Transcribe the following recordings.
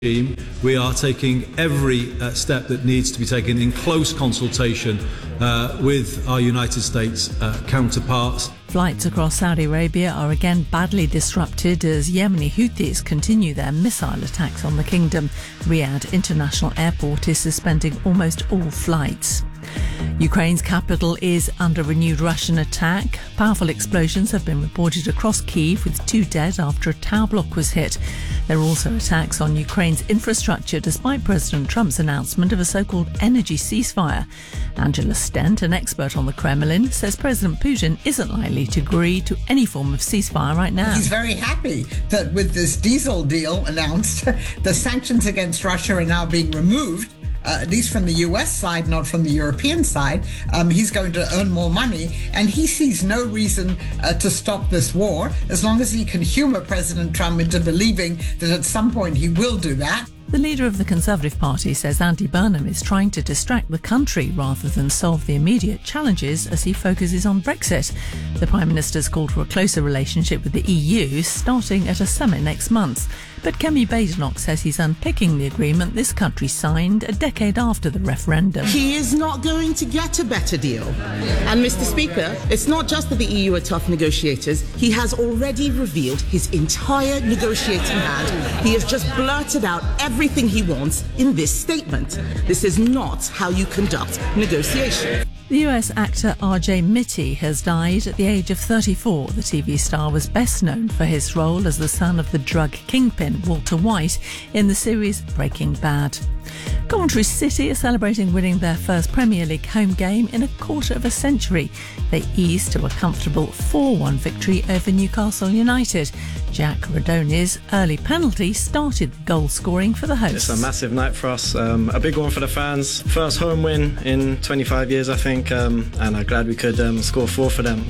We are taking every step that needs to be taken in close consultation with our United States counterparts. Flights across Saudi Arabia are again badly disrupted as Yemeni Houthis continue their missile attacks on the kingdom. Riyadh International Airport is suspending almost all flights. Ukraine's capital is under renewed Russian attack. Powerful explosions have been reported across Kyiv, with 2 dead after a tower block was hit. There are also attacks on Ukraine's infrastructure despite President Trump's announcement of a so-called energy ceasefire. Angela Stent, an expert on the Kremlin, says President Putin isn't likely to agree to any form of ceasefire right now. He's very happy that with this diesel deal announced, the sanctions against Russia are now being removed. At least from the US side, not from the European side. He's going to earn more money, and he sees no reason to stop this war as long as he can humour President Trump into believing that at some point he will do that. The leader of the Conservative Party says Andy Burnham is trying to distract the country rather than solve the immediate challenges as he focuses on Brexit. The Prime Minister's called for a closer relationship with the EU, starting at a summit next month. But Kemi Badenoch says he's unpicking the agreement this country signed a decade after the referendum. He is not going to get a better deal. And Mr. Speaker, it's not just that the EU are tough negotiators. He has already revealed his entire negotiating hand. He has just blurted out everything he wants in this statement. This is not how you conduct negotiation. The US actor RJ Mitte has died at the age of 34. The TV star was best known for his role as the son of the drug kingpin Walter White in the series Breaking Bad. Coventry City are celebrating winning their first Premier League home game in a quarter of a century. They eased to a comfortable 4-1 victory over Newcastle United. Jack Radoni's early penalty started goal scoring for the hosts. It's a massive night for us, a big one for the fans. First home win in 25 years, I think, and I'm glad we could score 4 for them.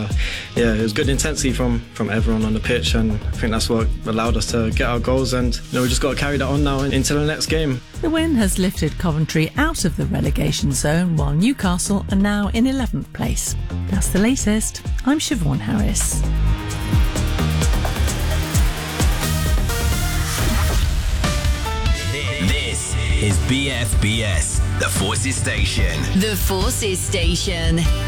It was good intensity from everyone on the pitch, and I think that's what allowed us to get our goals, and we just got to carry that on now into the next game. The win has lifted Coventry out of the relegation zone, while Newcastle are now in 11th place. That's the latest. I'm Siobhan Harris. This is BFBS, the Forces Station. The Forces Station.